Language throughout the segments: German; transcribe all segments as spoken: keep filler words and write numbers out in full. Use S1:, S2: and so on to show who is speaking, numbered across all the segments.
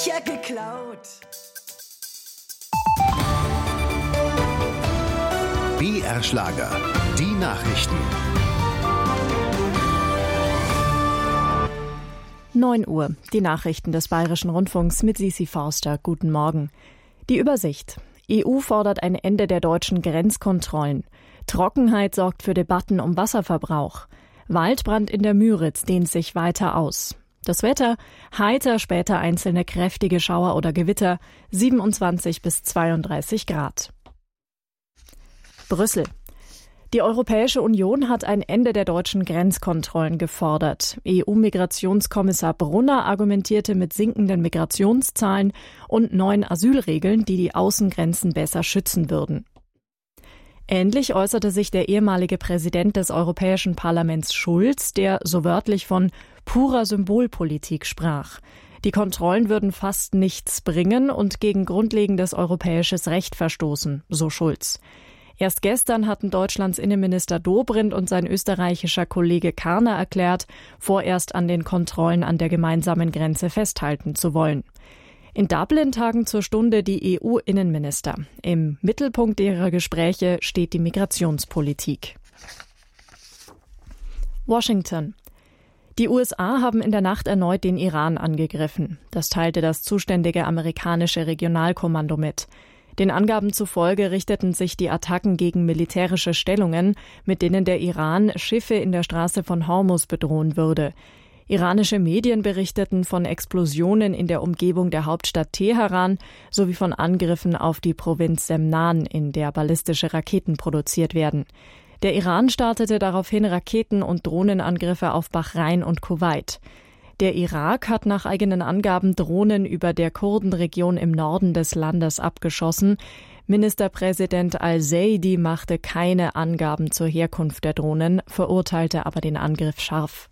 S1: Ja, geklaut.
S2: B R Schlager, die Nachrichten.
S3: neun Uhr, die Nachrichten des Bayerischen Rundfunks mit Sisi Forster. Guten Morgen. Die Übersicht. E U fordert ein Ende der deutschen Grenzkontrollen. Trockenheit sorgt für Debatten um Wasserverbrauch. Waldbrand in der Müritz dehnt sich weiter aus. Das Wetter, heiter, später einzelne kräftige Schauer oder Gewitter, siebenundzwanzig bis zweiunddreißig Grad. Brüssel. Die Europäische Union hat ein Ende der deutschen Grenzkontrollen gefordert. E U-Migrationskommissar Brunner argumentierte mit sinkenden Migrationszahlen und neuen Asylregeln, die die Außengrenzen besser schützen würden. Ähnlich äußerte sich der ehemalige Präsident des Europäischen Parlaments Schulz, der so wörtlich von purer Symbolpolitik sprach. Die Kontrollen würden fast nichts bringen und gegen grundlegendes europäisches Recht verstoßen, so Schulz. Erst gestern hatten Deutschlands Innenminister Dobrindt und sein österreichischer Kollege Karner erklärt, vorerst an den Kontrollen an der gemeinsamen Grenze festhalten zu wollen. In Dublin tagen zur Stunde die E U-Innenminister. Im Mittelpunkt ihrer Gespräche steht die Migrationspolitik. Washington. Die U S A haben in der Nacht erneut den Iran angegriffen. Das teilte das zuständige amerikanische Regionalkommando mit. Den Angaben zufolge richteten sich die Attacken gegen militärische Stellungen, mit denen der Iran Schiffe in der Straße von Hormuz bedrohen würde. Iranische Medien berichteten von Explosionen in der Umgebung der Hauptstadt Teheran sowie von Angriffen auf die Provinz Semnan, in der ballistische Raketen produziert werden. Der Iran startete daraufhin Raketen- und Drohnenangriffe auf Bahrain und Kuwait. Der Irak hat nach eigenen Angaben Drohnen über der Kurdenregion im Norden des Landes abgeschossen. Ministerpräsident al-Zaidi machte keine Angaben zur Herkunft der Drohnen, verurteilte aber den Angriff scharf.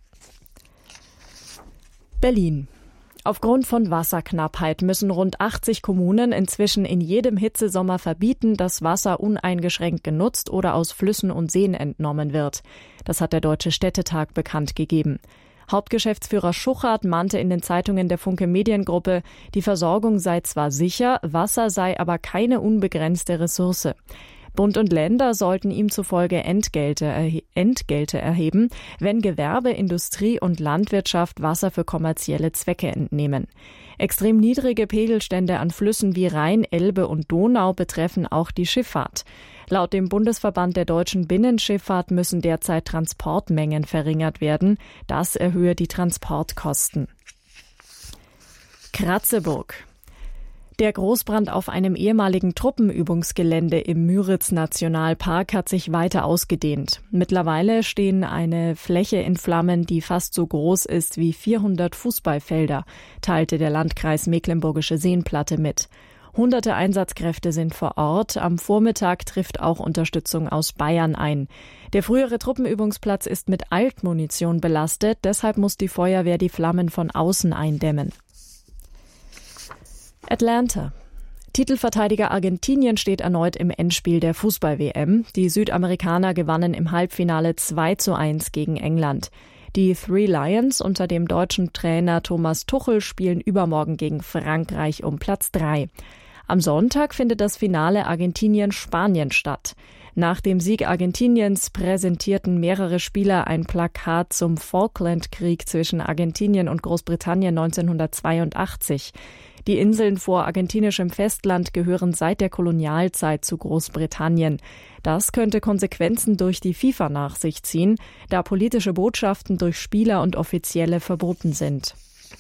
S3: Berlin. Aufgrund von Wasserknappheit müssen rund achtzig Kommunen inzwischen in jedem Hitzesommer verbieten, dass Wasser uneingeschränkt genutzt oder aus Flüssen und Seen entnommen wird. Das hat der Deutsche Städtetag bekannt gegeben. Hauptgeschäftsführer Schuchart mahnte in den Zeitungen der Funke Mediengruppe, die Versorgung sei zwar sicher, Wasser sei aber keine unbegrenzte Ressource. Bund und Länder sollten ihm zufolge Entgelte, erhe- Entgelte erheben, wenn Gewerbe, Industrie und Landwirtschaft Wasser für kommerzielle Zwecke entnehmen. Extrem niedrige Pegelstände an Flüssen wie Rhein, Elbe und Donau betreffen auch die Schifffahrt. Laut dem Bundesverband der deutschen Binnenschifffahrt müssen derzeit Transportmengen verringert werden. Das erhöhe die Transportkosten. Kratzeburg. Der Großbrand auf einem ehemaligen Truppenübungsgelände im Müritz-Nationalpark hat sich weiter ausgedehnt. Mittlerweile stehen eine Fläche in Flammen, die fast so groß ist wie vierhundert Fußballfelder, teilte der Landkreis Mecklenburgische Seenplatte mit. Hunderte Einsatzkräfte sind vor Ort. Am Vormittag trifft auch Unterstützung aus Bayern ein. Der frühere Truppenübungsplatz ist mit Altmunition belastet, deshalb muss die Feuerwehr die Flammen von außen eindämmen. Atlanta. Titelverteidiger Argentinien steht erneut im Endspiel der Fußball-W M. Die Südamerikaner gewannen im Halbfinale zwei zu eins gegen England. Die Three Lions unter dem deutschen Trainer Thomas Tuchel spielen übermorgen gegen Frankreich um Platz drei. Am Sonntag findet das Finale Argentinien-Spanien statt. Nach dem Sieg Argentiniens präsentierten mehrere Spieler ein Plakat zum Falklandkrieg zwischen Argentinien und Großbritannien neunzehnhundertzweiundachtzig. Die Inseln vor argentinischem Festland gehören seit der Kolonialzeit zu Großbritannien. Das könnte Konsequenzen durch die FIFA nach sich ziehen, da politische Botschaften durch Spieler und Offizielle verboten sind.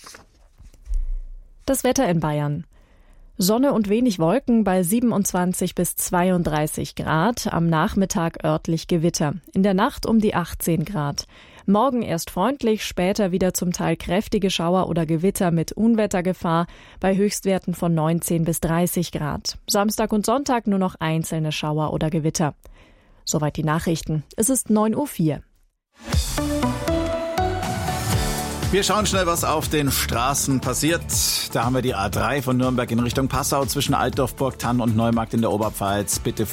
S3: Das Wetter in Bayern. Sonne und wenig Wolken bei siebenundzwanzig bis zweiunddreißig Grad, am Nachmittag örtlich Gewitter, in der Nacht um die achtzehn Grad. Morgen erst freundlich, später wieder zum Teil kräftige Schauer oder Gewitter mit Unwettergefahr bei Höchstwerten von neunzehn bis dreißig Grad. Samstag und Sonntag nur noch einzelne Schauer oder Gewitter. Soweit die Nachrichten. Es ist neun Uhr vier.
S4: Wir schauen schnell, was auf den Straßen passiert. Da haben wir die A drei von Nürnberg in Richtung Passau zwischen Altdorf, Burgthann und Neumarkt in der Oberpfalz. Bitte